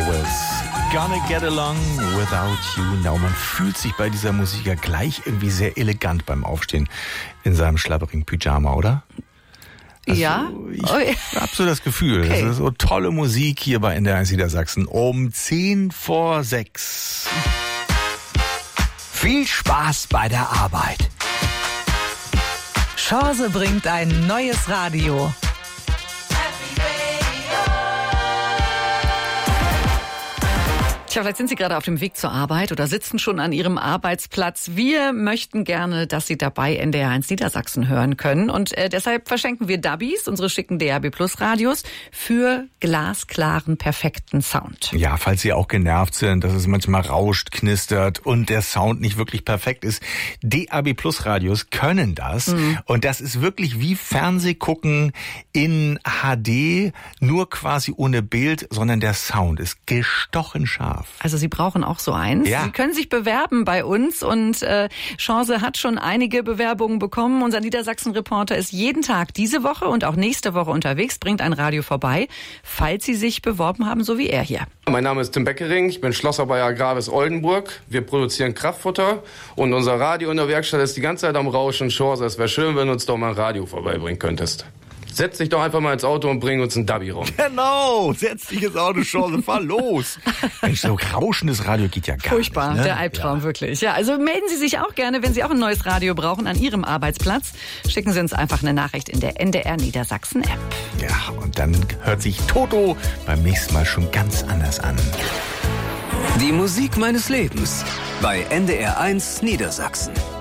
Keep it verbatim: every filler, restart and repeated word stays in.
with Gonna Get Along Without You. Now, man fühlt sich bei dieser Musik ja gleich irgendwie sehr elegant beim Aufstehen in seinem schlabberigen Pyjama, oder? Also, ja? Ich oh, ja. habe so das Gefühl, okay. Das ist so tolle Musik hier bei N D R eins Niedersachsen um zehn vor sechs. Viel Spaß bei der Arbeit. Chance bringt ein neues Radio. Tja, vielleicht sind Sie gerade auf dem Weg zur Arbeit oder sitzen schon an Ihrem Arbeitsplatz. Wir möchten gerne, dass Sie dabei N D R eins Niedersachsen hören können. Und äh, deshalb verschenken wir Dubbies, unsere schicken D A B Plus Radios, für glasklaren, perfekten Sound. Ja, falls Sie auch genervt sind, dass es manchmal rauscht, knistert und der Sound nicht wirklich perfekt ist. D A B Plus Radios können das. Mhm. Und das ist wirklich wie Fernsehgucken in H D, nur quasi ohne Bild, sondern der Sound ist gestochen scharf. Also Sie brauchen auch so eins. Ja. Sie können sich bewerben bei uns und äh, Chance hat schon einige Bewerbungen bekommen. Unser Niedersachsen-Reporter ist jeden Tag diese Woche und auch nächste Woche unterwegs, bringt ein Radio vorbei, falls Sie sich beworben haben, so wie er hier. Mein Name ist Tim Beckering, ich bin Schlosser bei Agravis Oldenburg. Wir produzieren Kraftfutter und unser Radio in der Werkstatt ist die ganze Zeit am Rauschen. Chance, es wäre schön, wenn du uns doch mal ein Radio vorbeibringen könntest. Setz dich doch einfach mal ins Auto und bring uns einen Dubby rum. Genau, setz dich ins Auto, Chance, fahr los. Mensch, so rauschendes Radio geht ja gar Furchtbar, nicht. Furchtbar, ne? Der Albtraum, ja. Wirklich. Ja, also melden Sie sich auch gerne, wenn Sie auch ein neues Radio brauchen an Ihrem Arbeitsplatz. Schicken Sie uns einfach eine Nachricht in der N D R Niedersachsen App. Ja, und dann hört sich Toto beim nächsten Mal schon ganz anders an. Die Musik meines Lebens bei N D R eins Niedersachsen.